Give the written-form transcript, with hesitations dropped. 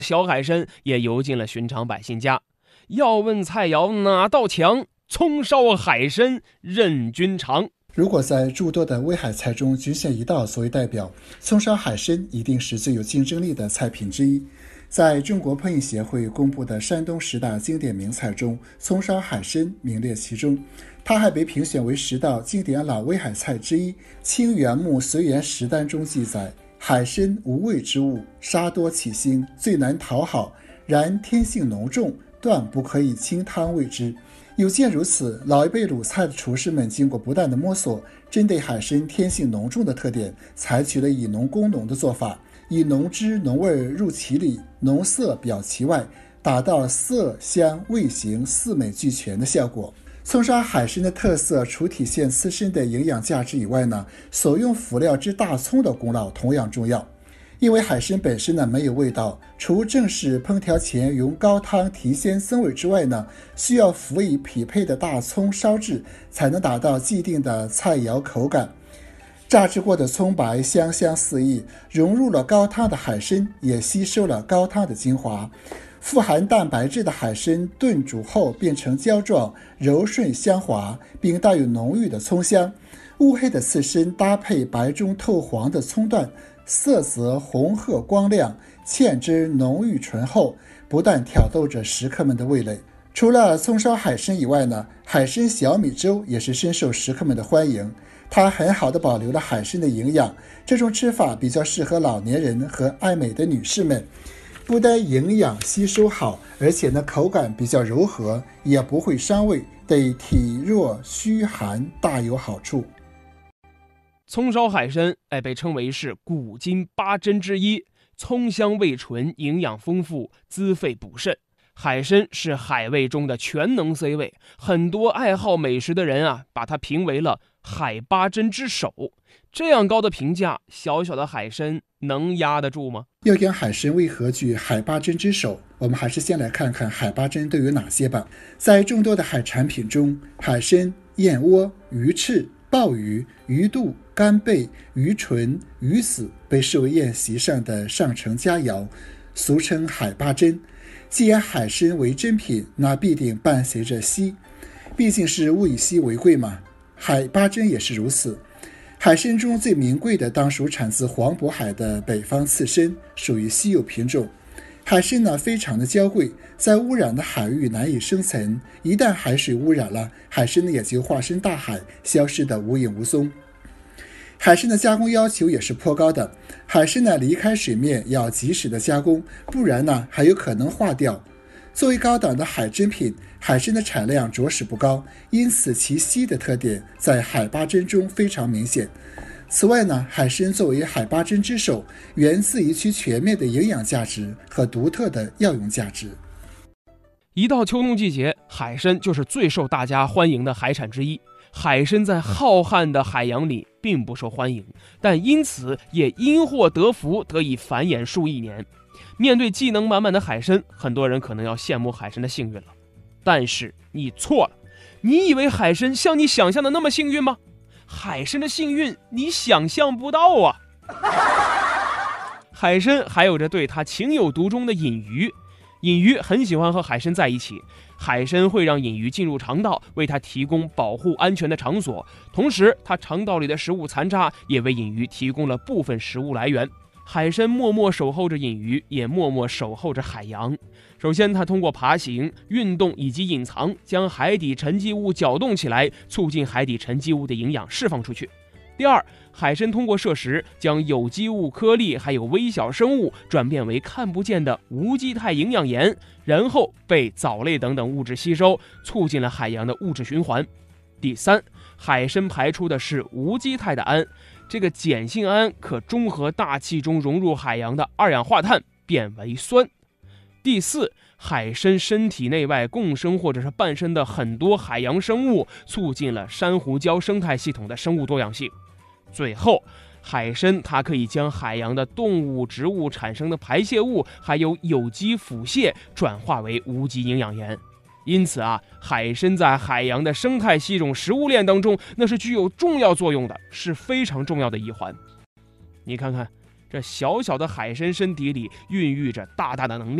小海参也游进了寻常百姓家。要问菜肴哪道强？葱烧海参任君尝。 如果在诸多的威海菜中局限一道作为代表，葱烧海参一定是最有竞争力的菜品之一。在中国烹饪协会公布的山东10大经典名菜中，葱烧海参名列其中。它还被评选为10道经典老威海菜之一。清原木随园食单中记载，海参无味之物，杀多起腥，最难讨好，然天性浓重，断不可以清汤味之。有见如此，老一辈鲁菜的厨师们经过不断的摸索，针对海参天性浓重的特点，采取了以浓攻浓的做法，以浓汁浓味入其里，浓色表其外，达到色香味形4美俱全的效果。葱烧海参的特色除体现自身的营养价值以外呢，所用辅料之大葱的功劳同样重要。因为海参本身呢没有味道，除正式烹调前用高汤提鲜增味之外呢，需要辅以匹配的大葱烧制，才能达到既定的菜肴口感。炸制过的葱白香香四溢，融入了高汤的海参也吸收了高汤的精华。富含蛋白质的海参炖煮后变成胶状，柔顺香滑，并带有浓郁的葱香。乌黑的刺身搭配白中透黄的葱段，色泽红褐光亮，芡汁浓郁醇厚，不但挑逗着食客们的味蕾。除了葱烧海参以外呢，海参小米粥也是深受食客们的欢迎。它很好的保留了海参的营养，这种吃法比较适合老年人和爱美的女士们。不但营养吸收好，而且呢口感比较柔和，也不会伤胃，对体弱虚寒大有好处。 葱烧海参被称为是古今8珍之一，葱香味醇，营养丰富，滋肺补肾。海参是海味中的全能 C 位，很多爱好美食的人啊，把它评为了海8珍之首。这样高的评价，小小的海参能压得住吗？ 要讲海参为何居海8珍之首，我们还是先来看看海8珍都有哪些吧。在众多的海产品中，海参、燕窝、鱼翅、鲍鱼、鱼肚、干贝、鱼唇、鱼子被视为宴席上的上乘佳肴，俗称海8珍。既然海参为珍品，那必定伴随着稀，毕竟是物以稀为贵嘛。海8珍也是如此。海参中最名贵的当属产自黄渤海的北方刺参，属于稀有品种。海参呢非常的娇贵，在污染的海域难以生存，一旦海水污染了，海参呢也就化身大海，消失得无影无踪。海参的加工要求也是颇高的，海参呢离开水面要及时的加工，不然呢还有可能化掉。作为高档的海珍品，海参的产量着实不高，因此其稀的特点在海8珍中非常明显。此外呢，海参作为海8珍之首，源自于其全面的营养价值和独特的药用价值。 一到秋冬季节，海参就是最受大家欢迎的海产之一。海参在浩瀚的海洋里并不受欢迎，但因此也因祸得福，得以繁衍数亿年。面对技能满满的海参，很多人可能要羡慕海参的幸运了。但是你错了，你以为海参像你想象的那么幸运吗？海参的幸运你想象不到啊！海参还有着对它情有独钟的隐鱼，隐鱼很喜欢和海参在一起，海参会让隐鱼进入肠道，为它提供保护安全的场所，同时它肠道里的食物残渣也为隐鱼提供了部分食物来源。海参默默守候着隐鱼，也默默守候着海洋。首先，它通过爬行、运动以及隐藏，将海底沉积物搅动起来，促进海底沉积物的营养释放出去。第二，海参通过摄食，将有机物、颗粒还有微小生物转变为看不见的无机态营养盐，然后被藻类等等物质吸收，促进了海洋的物质循环。第三，海参排出的是无机态的氨，这个碱性氨可中和大气中融入海洋的二氧化碳，变为酸。第四，海参身体内外共生或者是伴生的很多海洋生物，促进了珊瑚礁生态系统的生物多样性。最后，海参它可以将海洋的动物、植物产生的排泄物，还有有机腐屑转化为无机营养盐。因此啊，海参在海洋的生态系统食物链当中，那是具有重要作用的，是非常重要的一环。你看看， 这小小的海参身体里孕育着大大的能量。